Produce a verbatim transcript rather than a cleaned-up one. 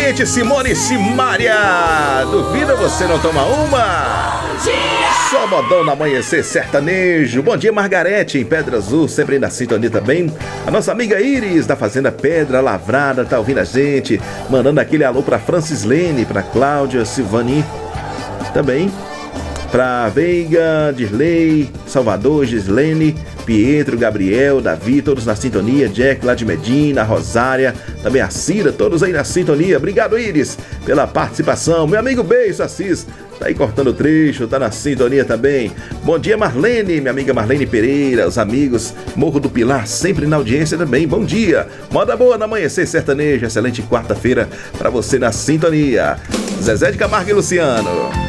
quente, Simone Simária. Duvida você não toma uma? Só modão no amanhecer sertanejo. Bom dia, Margarete, em Pedra Azul, sempre na sintonia também. A nossa amiga Iris, da Fazenda Pedra Lavrada, tá ouvindo a gente. Mandando aquele alô pra Francislene, pra Cláudia, Silvani, também pra Veiga, Dirley, Salvador, Gislene, Pietro, Gabriel, Davi, todos na sintonia. Jack lá de Medina, Rosária, também a Cira, todos aí na sintonia. Obrigado, Iris, pela participação. Meu amigo Beijo Assis, tá aí cortando o trecho, tá na sintonia também. Bom dia, Marlene, minha amiga Marlene Pereira, os amigos Morro do Pilar, sempre na audiência também. Bom dia, moda boa no amanhecer sertanejo. Excelente quarta-feira pra você na sintonia. Zezé de Camargo e Luciano.